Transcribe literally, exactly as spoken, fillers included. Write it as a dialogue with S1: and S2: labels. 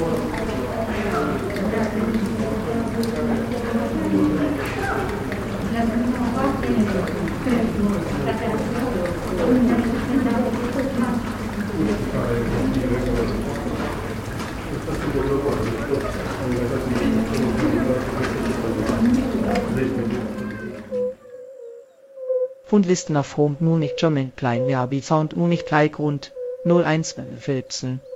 S1: Fundlisten auf Home nu nicht German klein Verbi Sound nu nicht gleich Grund null eins Philipsen